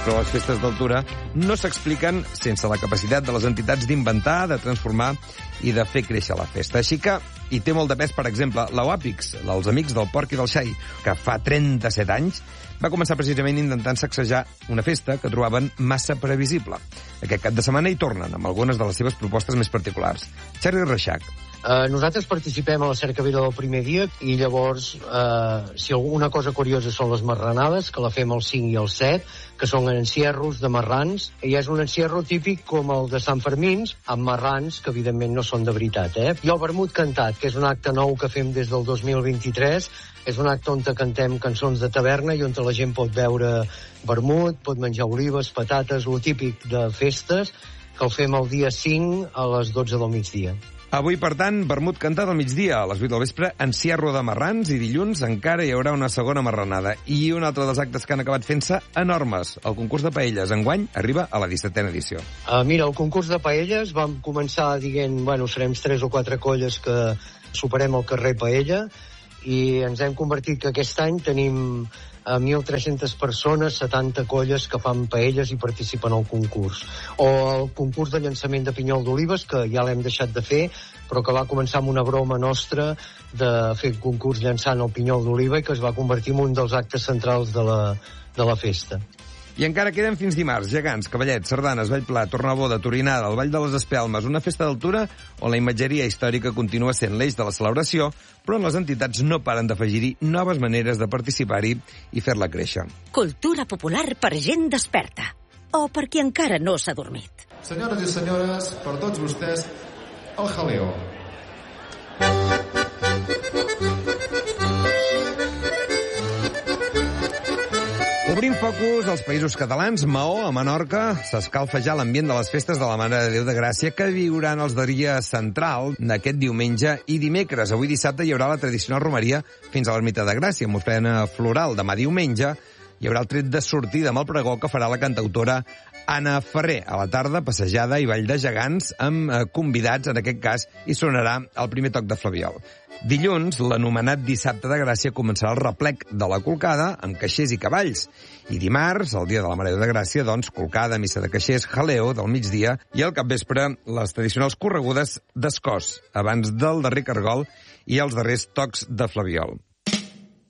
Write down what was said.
Però les festes d'altura no s'expliquen sense la capacitat de les entitats d'inventar, de transformar i de fer créixer la festa. Així que hi té molt de pes, per exemple, la UAPIX, els Amics del Porc i del Xai, que fa 37 anys va començar precisament intentant sacsejar una festa que trobaven massa previsible. Aquest cap de setmana hi tornen amb algunes de les seves propostes més particulars. Charlie Reixac. Nosaltres participem a la cercavila del primer dia i llavors, si alguna cosa curiosa són les marranades, que la fem el 5 i el 7, que són encierros de marrans, i és un encierro típic com el de Sant Fermins, amb marrans que evidentment no són de veritat. I el vermut cantat, que és un acte nou que fem des del 2023, és un acte on cantem cançons de taverna i on la gent pot beure vermut, pot menjar olives, patates, lo típic de festes, que el fem el dia 5 a les 12 del migdia. Avui, per tant, vermut cantat al migdia, a les 8 del vespre, encierro de marrans, i dilluns encara hi haurà una segona marranada. I un altre dels actes que han acabat fent-se enormes. El concurs de paelles enguany arriba a la 17a edició. Mira, el concurs de paelles vam començar dient, serem 3 o 4 colles que superem el carrer Paella, i ens hem convertit que aquest any tenim 1.300 persones, 70 colles que fan paelles i participen al concurs. O el concurs de llançament de pinyol d'olives, que ja l'hem deixat de fer, però que va començar amb una broma nostra de fer concurs llançant el pinyol d'oliva i que es va convertir en un dels actes centrals de la festa. I encara queden fins dimarts gegants, cavallets, sardanes, Vallpla, Tornaboda, Torinada, el Vall de les Espelmes, una festa d'altura on la imatgeria històrica continua sent l'eix de la celebració, però on les entitats no paren d'afegir-hi noves maneres de participar-hi i fer-la créixer. Cultura popular per gent desperta, o per qui encara no s'ha dormit. Senyores i senyores, per tots vostès, el jaleo. Obrint focus als països catalans, Maó, a Menorca, s'escalfa ja l'ambient de les festes de la Mare de Déu de Gràcia que viuran els dies central d'aquest diumenge i dimecres. Avui dissabte hi haurà la tradicional romeria fins a l'Ermita de Gràcia, amb ofrena floral. Demà diumenge hi haurà el tret de sortida amb el pregó que farà la cantautora Anna Ferrer. A la tarda, passejada i ball de gegants amb convidats, en aquest cas, i sonarà el primer toc de flabiol. Dilluns, l'anomenat Dissabte de Gràcia, començarà el replec de la colcada amb caixers i cavalls. I dimarts, el dia de la Mare de Gràcia, doncs, colcada, missa de caixers, jaleo del migdia i al capvespre les tradicionals corregudes d'escòs abans del darrer cargol i els darrers tocs de flabiol.